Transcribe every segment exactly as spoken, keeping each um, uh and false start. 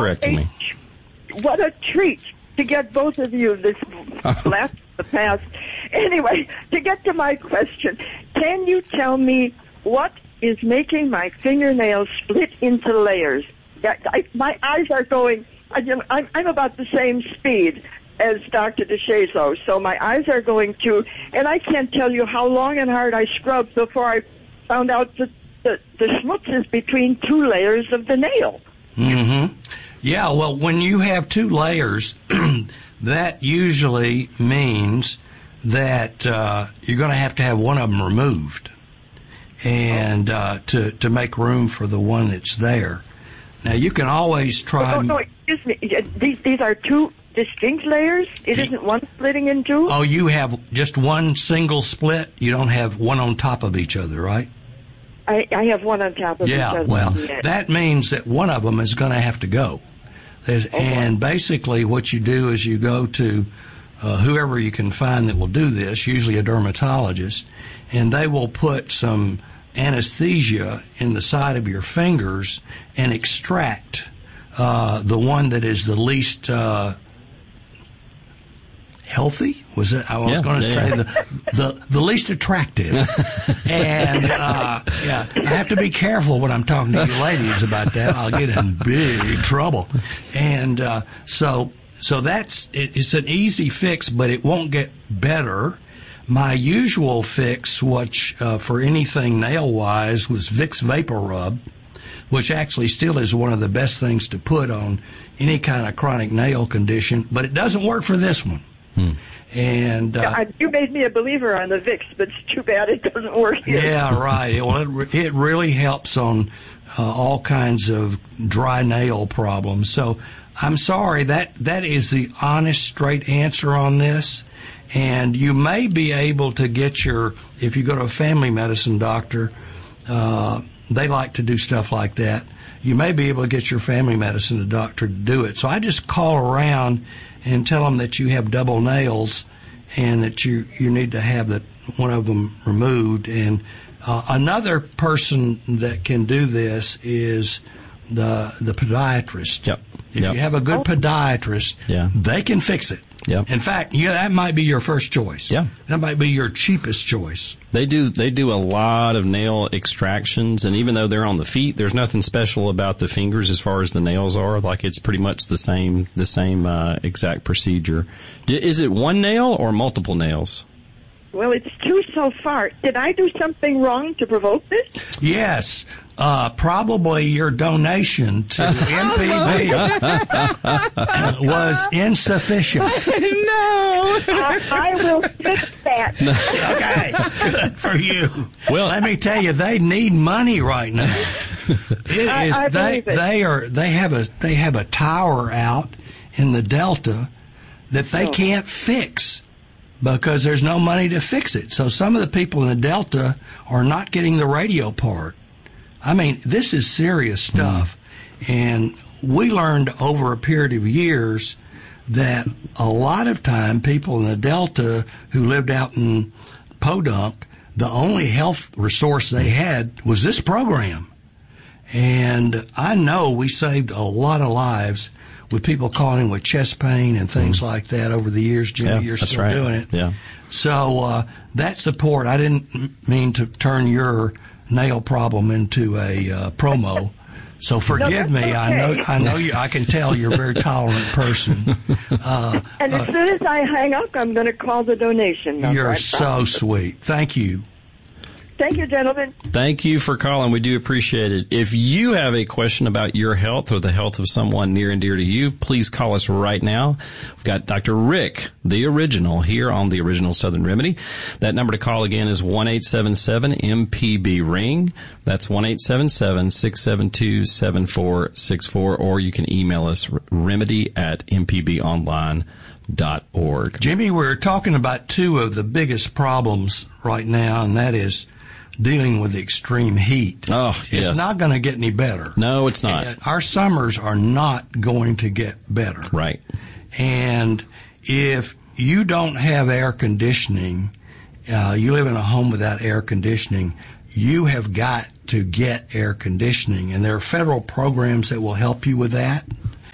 hysterectomy. A, what a treat to get both of you this last the past. Anyway, to get to my question, can you tell me what is making my fingernails split into layers? I, I, my eyes are going, I, you know, I'm, I'm about the same speed as Doctor DeShazo, so my eyes are going too, and I can't tell you how long and hard I scrubbed before I found out that the, the schmutz is between two layers of the nail. Mm-hmm. Yeah, well, when you have two layers, that usually means that uh, you're going to have to have one of them removed and uh, to, to make room for the one that's there. Now, you can always try... Oh, no, no, excuse me. These, these are two distinct layers? It isn't one splitting in two? Oh, you have just one single split? You don't have one on top of each other, right? I, I have one on top of yeah, each other. Well, yeah. That means that one of them is going to have to go. Okay. And basically what you do is you go to uh, whoever you can find that will do this, usually a dermatologist, and they will put some anesthesia in the side of your fingers and extract uh, the one that is the least uh, healthy. Was it? I was yeah, going to yeah, say yeah. the, the the least attractive. And uh, yeah, I have to be careful when I'm talking to you ladies about that. I'll get in big trouble. And uh, so so that's it, it's an easy fix, but it won't get better. My usual fix, which uh, for anything nail-wise, was Vicks Vapor Rub, which actually still is one of the best things to put on any kind of chronic nail condition, but it doesn't work for this one. Hmm. And uh, yeah, I, you made me a believer on the Vicks, but it's too bad it doesn't work here. Yeah, right. Well, it, it really helps on uh, all kinds of dry nail problems. So I'm sorry, that that is the honest, straight answer on this. And you may be able to get your, if you go to a family medicine doctor, uh, they like to do stuff like that. You may be able to get your family medicine doctor to do it. So I just call around and tell them that you have double nails and that you, you need to have that one of them removed. And uh, another person that can do this is the the podiatrist. Yep. If yep. you have a good podiatrist, yeah. they can fix it. Yep. In fact, yeah, that might be your first choice. Yeah. That might be your cheapest choice. They do they do a lot of nail extractions, and even though they're on the feet, there's nothing special about the fingers as far as the nails are. Like, it's pretty much the same the same uh, exact procedure. Is it one nail or multiple nails? Well, it's two so far. Did I do something wrong to provoke this? Yes. Uh, probably your donation to M P B was insufficient. No. I, I will fix that. Okay. Good for you. Well, let me tell you, they need money right now. It I, is, I they, believe it. they are, they have a, they have a tower out in the Delta that they oh. can't fix because there's no money to fix it. So some of the people in the Delta are not getting the radio part. I mean, this is serious stuff. Mm. And we learned over a period of years that a lot of time people in the Delta who lived out in Podunk, the only health resource they had was this program. And I know we saved a lot of lives with people calling with chest pain and things mm. like that over the years. Jimmy, yeah, you're that's still right. doing it. Yeah. So uh, that support, I didn't mean to turn your nail problem into a uh, promo. So forgive no, me. okay. I know. I know you. I can tell you're a very tolerant person. Uh, and as uh, soon as I hang up, I'm going to call the donation number. You're so sweet. Thank you. Thank you, gentlemen. Thank you for calling. We do appreciate it. If you have a question about your health or the health of someone near and dear to you, please call us right now. We've got Doctor Rick, the original, here on the Original Southern Remedy. That number to call again is one eight seven seven M P B ring. That's one eight seven seven, six seven two, seven four six four, or you can email us remedy at m p b online dot org. Jimmy, we're talking about two of the biggest problems right now, and that is dealing with the extreme heat. Oh, yes. It's not going to get any better. No, it's not. And our summers are not going to get better. Right. And if you don't have air conditioning, uh, you live in a home without air conditioning, you have got to get air conditioning. And there are federal programs that will help you with that.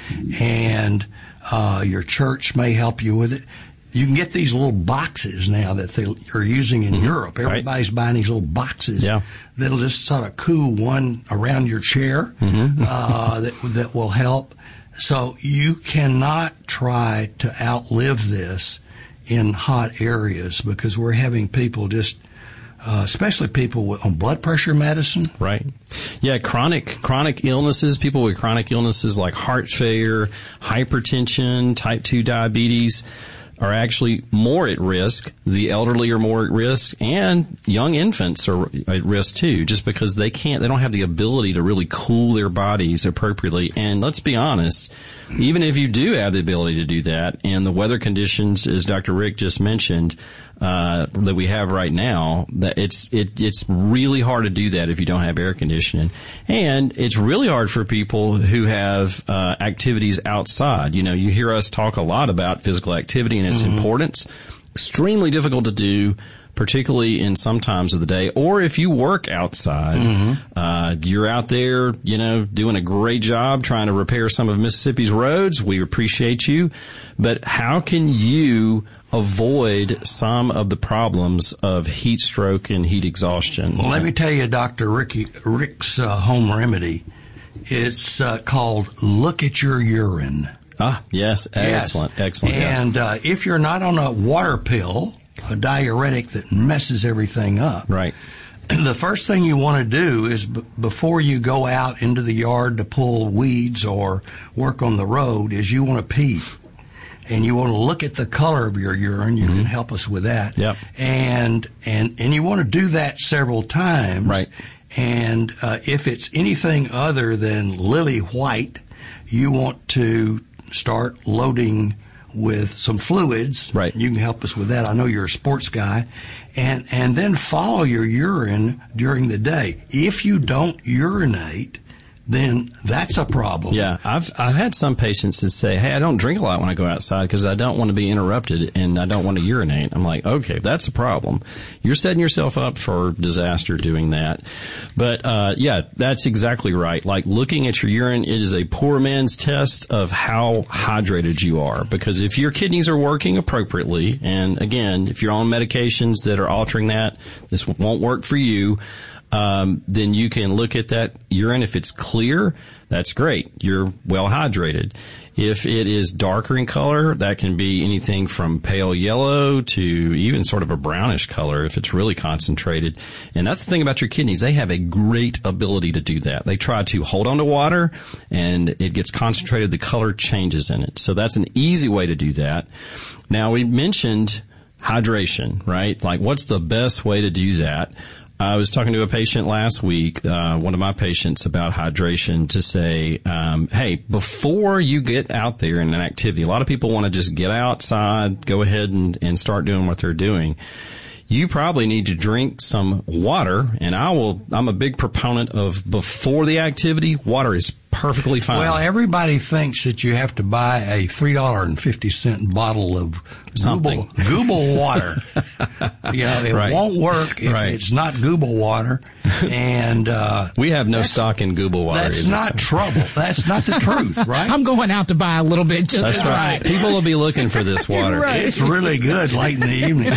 and uh, your church may help you with it. You can get these little boxes now that they are using in mm-hmm. Europe. Everybody's right. buying these little boxes yeah. that'll just sort of cool one around your chair mm-hmm. uh, that that will help. So you cannot try to outlive this in hot areas, because we're having people just, uh, especially people with, on blood pressure medicine. Right. Yeah, chronic chronic illnesses, people with chronic illnesses like heart failure, hypertension, type two diabetes, are actually more at risk. The elderly are more at risk, and young infants are at risk too, just because they can't, they don't have the ability to really cool their bodies appropriately. And let's be honest, even if you do have the ability to do that, and the weather conditions, as Doctor Rick just mentioned, uh, that we have right now, that it's, it, it's really hard to do that if you don't have air conditioning. And it's really hard for people who have, uh, activities outside. You know, you hear us talk a lot about physical activity and its mm-hmm. importance. Extremely difficult to do, particularly in some times of the day, or if you work outside, mm-hmm. uh, you're out there, you know, doing a great job trying to repair some of Mississippi's roads. We appreciate you. But how can you avoid some of the problems of heat stroke and heat exhaustion? Well, let me tell you, Doctor Ricky, Rick's uh, home remedy. It's uh, called Look at Your Urine. Ah, yes. Excellent. Yes. Excellent. And yeah. uh, if you're not on a water pill, a diuretic that messes everything up. Right. The first thing you want to do is b- before you go out into the yard to pull weeds or work on the road is you want to pee. And you want to look at the color of your urine. You mm-hmm. can help us with that. Yep. And, and, and you want to do that several times. Right. And, uh, if it's anything other than lily white, you want to start loading with some fluids. Right. You can help us with that. I know you're a sports guy. And, and then follow your urine during the day. If you don't urinate, then that's a problem. Yeah, I've I've had some patients that say, hey, I don't drink a lot when I go outside because I don't want to be interrupted and I don't want to urinate. I'm like, okay, that's a problem. You're setting yourself up for disaster doing that. But, uh, yeah, that's exactly right. Like looking at your urine, it is a poor man's test of how hydrated you are, because if your kidneys are working appropriately, and again, if you're on medications that are altering that, this won't work for you. Um, then you can look at that urine. If it's clear, that's great. You're well hydrated. If it is darker in color, that can be anything from pale yellow to even sort of a brownish color if it's really concentrated. And that's the thing about your kidneys. They have a great ability to do that. They try to hold on to water and it gets concentrated. The color changes in it. So that's an easy way to do that. Now, we mentioned hydration, right? Like, what's the best way to do that? I was talking to a patient last week, uh, one of my patients, about hydration, to say, um, hey, before you get out there in an activity, a lot of people want to just get outside, go ahead and, and start doing what they're doing. You probably need to drink some water, and I will, I'm a big proponent of before the activity, water is perfectly fine. Well, everybody thinks that you have to buy a three dollars and fifty cents bottle of something. Google, Google water. You know, it right. won't work if right. it's not Google water. And, uh, we have no stock in Google water. That's not so. trouble. That's not the truth, right? I'm going out to buy a little bit just That's to try. right. People will be looking for this water. Right. It's really good late in the evening.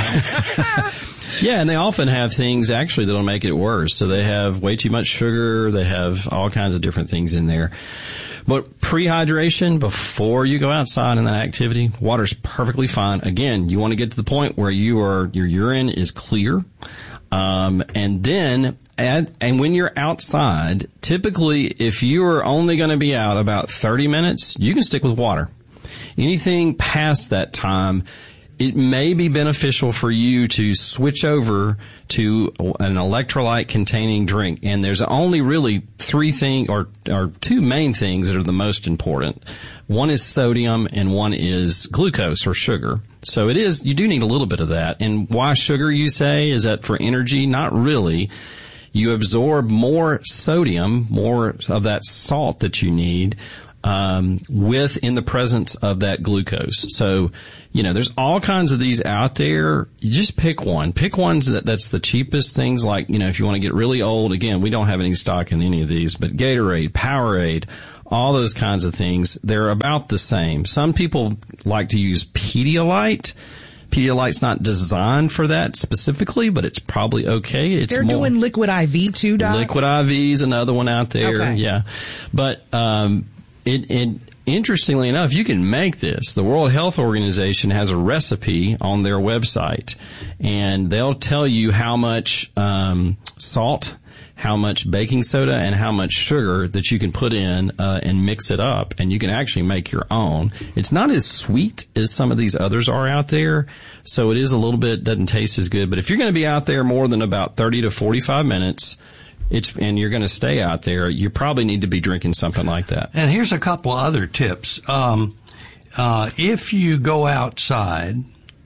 Yeah, and they often have things actually that'll make it worse. So they have way too much sugar. They have all kinds of different things in there. But pre-hydration, before you go outside in that activity, water's perfectly fine. Again, you want to get to the point where you are, your urine is clear. Um, and then, and, and when you're outside, typically if you are only going to be out about thirty minutes, you can stick with water. Anything past that time, it may be beneficial for you to switch over to an electrolyte containing drink. And there's only really three things or, or two main things that are the most important. One is sodium and one is glucose or sugar. So it is, you do need a little bit of that. And why sugar, you say? Is that for energy? Not really. You absorb more sodium, more of that salt that you need, um, with in the presence of that glucose. So, you know, there's all kinds of these out there. You just pick one. Pick ones that, that's the cheapest things, like, you know, if you want to get really old, again, we don't have any stock in any of these, but Gatorade, Powerade, all those kinds of things. They're about the same. Some people like to use Pedialyte. Pedialyte's not designed for that specifically, but it's probably okay. It's They're more, doing Liquid I V too, Doc? Liquid I V is another one out there. Okay. Yeah. But, um, it, it, interestingly enough, you can make this. The World Health Organization has a recipe on their website, and they'll tell you how much, um, salt, how much baking soda, and how much sugar that you can put in uh, and mix it up, and you can actually make your own. It's not as sweet as some of these others are out there, so it is a little bit, doesn't taste as good. But if you're going to be out there more than about thirty to forty-five minutes, it's and you're going to stay out there, you probably need to be drinking something like that. And here's a couple other tips. Um, uh, if you go outside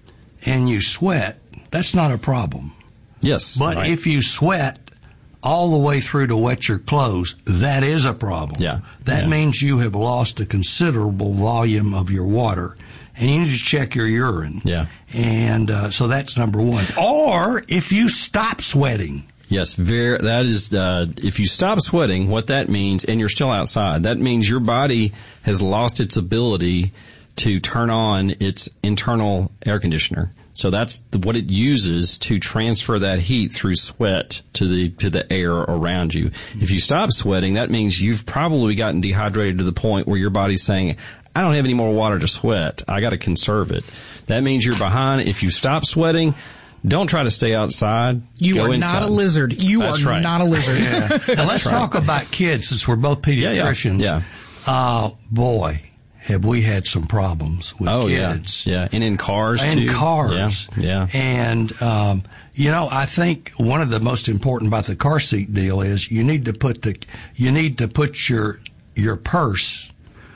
and you sweat, that's not a problem. Yes. But right. if you sweat all the way through to wet your clothes, that is a problem. Yeah. That yeah. means you have lost a considerable volume of your water, and you need to check your urine. Yeah. And uh, so that's number one. Or if you stop sweating. Yes, very, that is, uh, if you stop sweating, what that means, and you're still outside, that means your body has lost its ability to turn on its internal air conditioner. So that's the, what it uses to transfer that heat through sweat to the to the air around you. If you stop sweating, that means you've probably gotten dehydrated to the point where your body's saying, I don't have any more water to sweat. I got to conserve it. That means you're behind. If you stop sweating, don't try to stay outside. You Go are inside. not a lizard. You That's are right. not a lizard. Yeah. Now let's right. talk about kids, since we're both pediatricians. Yeah, yeah. Uh, boy, have we had some problems with oh, kids. yeah. Yeah. And in cars, and too. cars. Yeah. yeah. And, um, you know, I think one of the most important about the car seat deal is you need to put the, you need to put your, your purse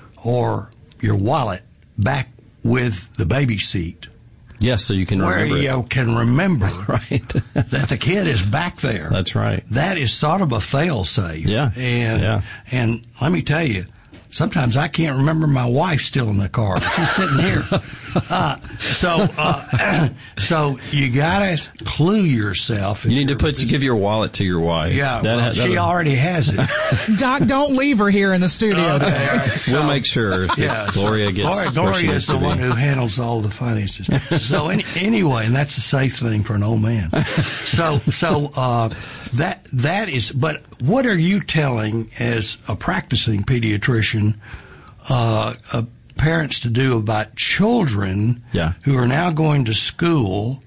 or your wallet back with the baby seat. Yes, so you can where remember you it. can remember Right. that the kid is back there. That's right. That is sort of a fail-safe. Yeah. And, Yeah. and let me tell you, sometimes I can't remember my wife still in the car. She's sitting here. Uh, so, uh, so you gotta clue yourself. You need to put, you give your wallet to your wife. Yeah, That, well, that, she already has it. Doc, don't leave her here in the studio. Okay, all right. We'll So- make sure that Yeah, so Gloria gets Gloria, where she Gloria needs is the to be. one who handles all the finances. So any, anyway, and that's a safe thing for an old man. So so uh, that that is. But what are you telling as a practicing pediatrician uh, uh, parents to do about children Yeah. who are now going to school?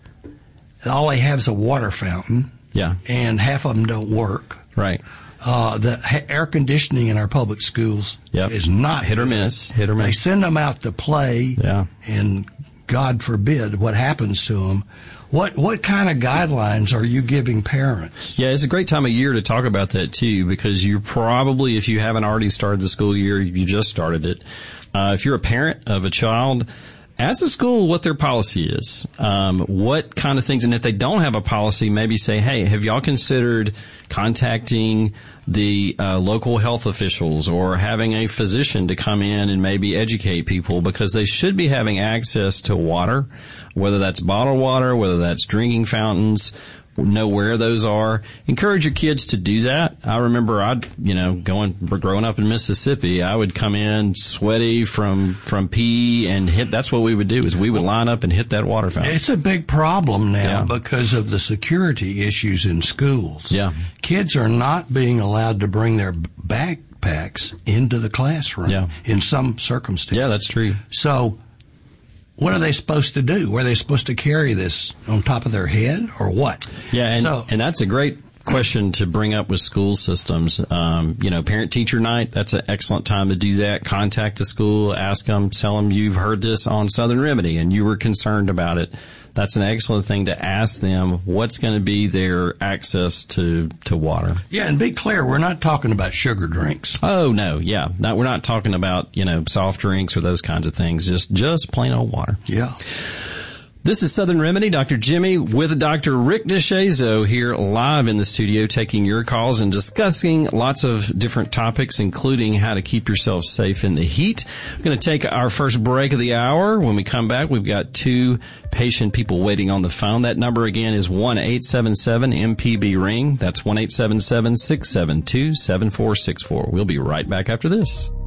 All they have is a water fountain, Yeah. and half of them don't work. Right. Uh, the ha- air conditioning in our public schools Yep. is not Hit or good. miss. Hit or They miss. send them out to play, Yeah. and God forbid what happens to them. What what kind of guidelines are you giving parents? Yeah, it's a great time of year to talk about that too, because you probably, if you haven't already started the school year, you just started it. Uh, if you're a parent of a child, ask the school what their policy is, um, what kind of things, and if they don't have a policy, maybe say, hey, have y'all considered contacting the uh, local health officials or having a physician to come in and maybe educate people, because they should be having access to water, whether that's bottled water, whether that's drinking fountains, know where those are. Encourage your kids to do that. I remember I'd, you know, going, growing up in Mississippi, I would come in sweaty from, from pee and hit, that's what we would do is we would line up and hit that water fountain. It's a big problem now Yeah. because of the security issues in schools. Yeah. Kids are not being allowed to bring their backpacks into the classroom Yeah. in some circumstances. Yeah, that's true. So, what are they supposed to do? Were they supposed to carry this on top of their head or what? Yeah, and, so, and that's a great question to bring up with school systems. Um, you know, parent-teacher night, that's an excellent time to do that. Contact the school, ask them, tell them you've heard this on Southern Remedy and you were concerned about it. That's an excellent thing to ask them what's going to be their access to, to water. yeah, and be clear, we're not talking about sugar drinks. Oh, no, yeah. Not, we're not talking about, you know, soft drinks or those kinds of things. Just, just plain old water. Yeah. This is Southern Remedy, Doctor Jimmy with Doctor Rick DeShazo here live in the studio taking your calls and discussing lots of different topics, including how to keep yourself safe in the heat. We're going to take our first break of the hour. When we come back, we've got two patient people waiting on the phone. That number again is one eight seven seven M P B ring. That's one eight seven seven, six seven two, seven four six four. We'll be right back after this.